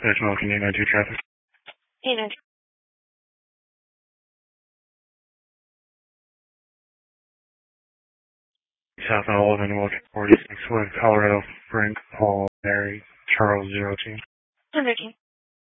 National Canadian 92 traffic. Hey, no. South 11, Wilkes 46 with Colorado, Frank, Paul, Mary, Charles 02. 113.